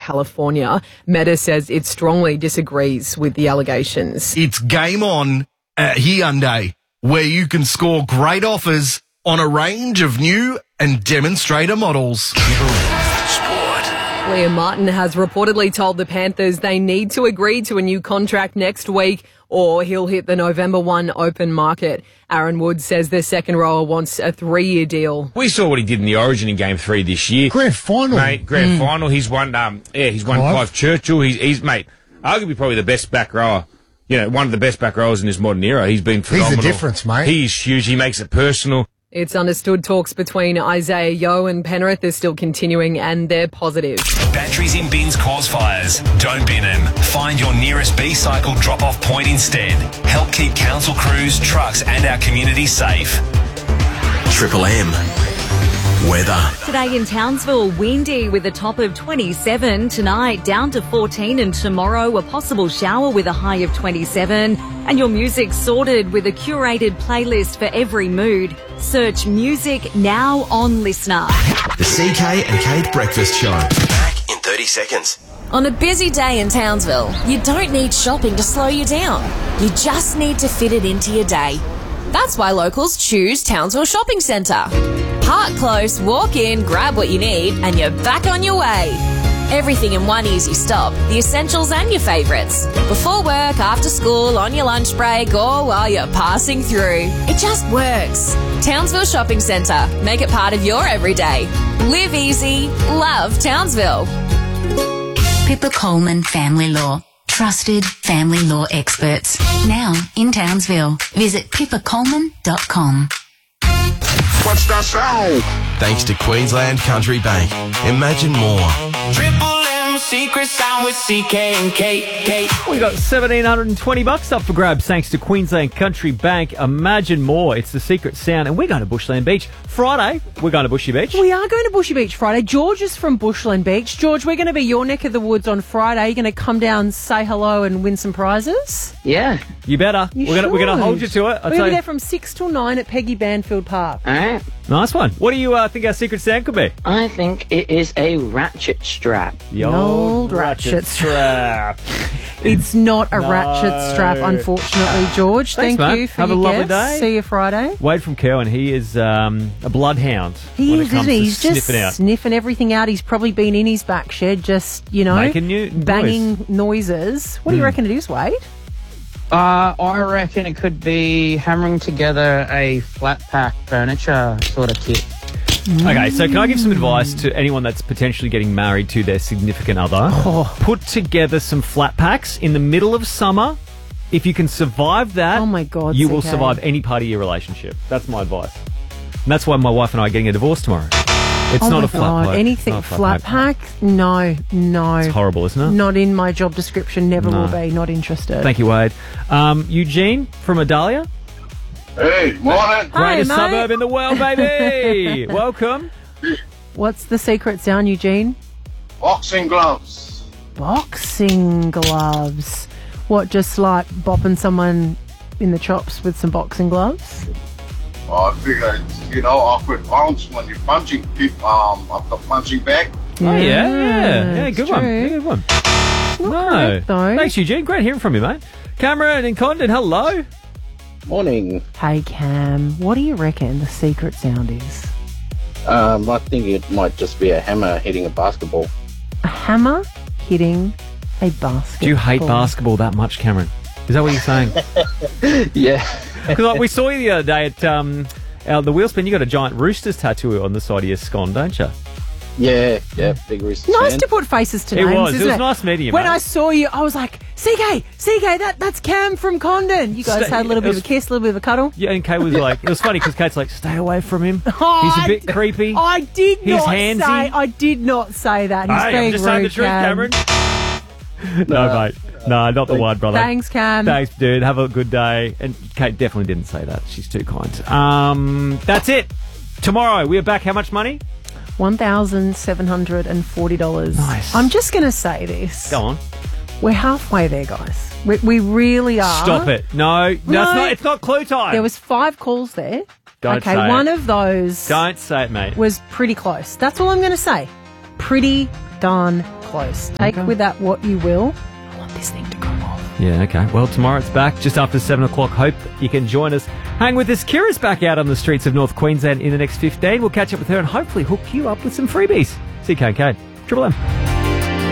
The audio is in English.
California. Meta says it strongly disagrees with the allegations. It's game on at Hyundai, where you can score great offers on a range of new and demonstrator models. Liam Martin has reportedly told the Panthers they need to agree to a new contract next week or he'll hit the November 1 open market. Aaron Wood says their second rower wants a 3-year deal. We saw what he did in the Origin in Game 3 this year. Grand final. Mate, grand final. He's won, he's won Clive Churchill. He's, mate, arguably probably the best back rower. You know, one of the best back rowers in this modern era. He's been phenomenal. He's the difference, mate. He's huge. He makes it personal. It's understood talks between Isaiah Yeo and Penrith are still continuing and they're positive. Batteries in bins cause fires. Don't bin them. Find your nearest B-Cycle drop-off point instead. Help keep council crews, trucks and our community safe. Triple M. Weather. Today in Townsville, windy with a top of 27. Tonight, down to 14. And tomorrow, a possible shower with a high of 27. And your music sorted with a curated playlist for every mood. Search music now on Listener. The CK and Kate Breakfast Show. Back in 30 seconds. On a busy day in Townsville, you don't need shopping to slow you down. You just need to fit it into your day. That's why locals choose Townsville Shopping Centre. Park close, walk in, grab what you need, and you're back on your way. Everything in one easy stop, the essentials and your favourites. Before work, after school, on your lunch break, or while you're passing through. It just works. Townsville Shopping Centre. Make it part of your everyday. Live easy. Love Townsville. Pippa Coleman Family Law. Trusted family law experts. Now in Townsville. Visit pippacoleman.com. What's that sound? Thanks to Queensland Country Bank. Imagine more. Triple M secret sound with CK and Kate. We got $1,720 up for grabs thanks to Queensland Country Bank. Imagine more. It's the secret sound, and we're going to Bushland Beach Friday. We're going to Bushy Beach. We are going to Bushy Beach Friday. George is from Bushland Beach. George, we're going to be your neck of the woods on Friday. You're going to come down, say hello, and win some prizes. Yeah. You better. We're going to hold you to it. We're going to be there from 6 till 9 at Peggy Banfield Park. All right. Nice one. What do you think our secret sound could be? I think it is a ratchet strap. The old ratchet strap. It's not a ratchet strap, unfortunately, George. Thanks, Thank mate. you for Have your a lovely guess. day. See you Friday. Wade from Kerwin, he is a bloodhound. He when is, it comes isn't he? to He's just sniffing out. sniffing everything out. He's probably been in his back shed just, Making banging noises. What do you reckon it is, Wade? I reckon it could be hammering together a flat pack furniture sort of kit. Okay, so can I give some advice to anyone that's potentially getting married to their significant other? Put together some flat packs in the middle of summer. If you can survive that, oh my God, you will CK. survive any part of your relationship. That's my advice. And that's why my wife and I are getting a divorce tomorrow. It's not a flat pack. Anything flat pack? No. It's horrible, isn't it? Not in my job description. Never will be. Not interested. Thank you, Wade. Eugene from Adalia. Hey, morning. Greatest mate. suburb in the world, baby. Welcome. What's the secret sound, Eugene? Boxing gloves. Boxing gloves. What, just like bopping someone in the chops with some boxing gloves? I figure, I could bounce when you're punching people up the punching bag. Oh, yeah, good one. Yeah, good one. correct, though. Thanks, Eugene. Great hearing from you, mate. Cameron in Condon, hello. Morning. Hey, Cam, what do you reckon the secret sound is? I think it might just be a hammer hitting a basketball. A hammer hitting a basketball. Do you hate basketball that much, Cameron? Is that what you're saying? Yeah. Because we saw you the other day at the Wheelspin. You got a giant Roosters tattoo on the side of your scone, don't you? Yeah, big Roosters Nice fan. to put faces to It names, was. isn't It was nice meeting you, When mate. I saw you, I was like, CK, that's Cam from Condon. You guys had a little bit of a kiss, a little bit of a cuddle. Yeah, and Kate was like, it was funny because Kate's like, stay away from him. Oh, He's a bit creepy. I did He's not handsy. say. I did not say that. He's Hey, being I'm just rude, saying the truth, Cam. Cameron. No, mate. No, not the one, brother. Thanks, Cam. Thanks, dude. Have a good day. And Kate definitely didn't say that. She's too kind. That's it. Tomorrow, we are back. How much money? $1,740. Nice. I'm just going to say this. Go on. We're halfway there, guys. We really are. Stop it. No, it's not clue time. There was 5 calls there. Don't okay, say one it. of those Don't say it, mate. was pretty close. That's all I'm going to say. Pretty darn close. Take with that what you will. I want this thing to go off. Yeah, okay. Well, tomorrow it's back just after 7 o'clock. Hope you can join us. Hang with us. Kira's back out on the streets of North Queensland in the next 15. We'll catch up with her and hopefully hook you up with some freebies. See you, Kate. Triple M.